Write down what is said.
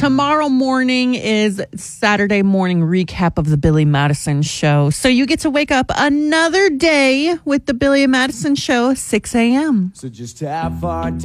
Tomorrow morning is Saturday morning recap of the Billy Madison Show. So you get to wake up another day with the Billy Madison Show, 6 a.m. So just have fun.